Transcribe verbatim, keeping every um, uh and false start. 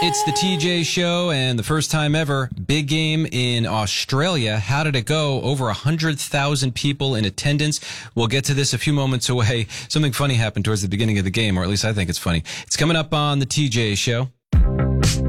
It's the T J Show, and the first time ever, big game in Australia. How did it go? Over one hundred thousand people in attendance. We'll get to this a few moments away. Something funny happened towards the beginning of the game, or at least I think it's funny. It's coming up on the T J Show.